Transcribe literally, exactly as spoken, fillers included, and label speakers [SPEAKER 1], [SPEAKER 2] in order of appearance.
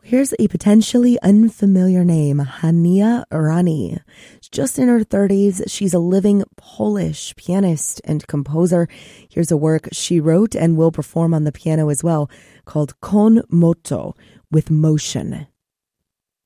[SPEAKER 1] Here's a potentially unfamiliar name, Hania Rani. Just in her thirties, she's a living Polish pianist and composer. Here's a work she wrote and will perform on the piano as well, called Con Moto, with motion.